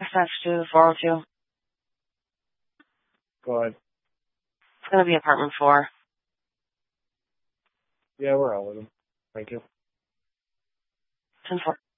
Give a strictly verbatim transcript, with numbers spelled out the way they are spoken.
dispatch to four oh two. Go ahead. It's going to be apartment four. Yeah, we're out with them. Thank you. ten four.